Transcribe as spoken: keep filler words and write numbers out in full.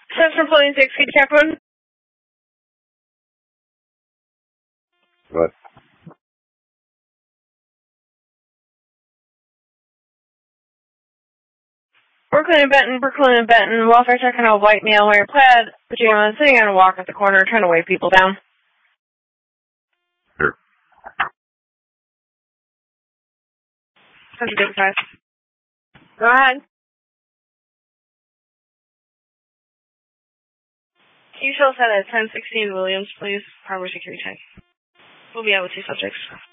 Central Floating six, can you check one? What? Brooklyn and Benton, Brooklyn and Benton, welfare checking a white male wearing plaid pajamas, sitting on a walk at the corner, trying to wave people down. Sure. Central District five. Go ahead. Can you show us at ten sixteen Williams, please? Harbor security check. We'll be out with two subjects.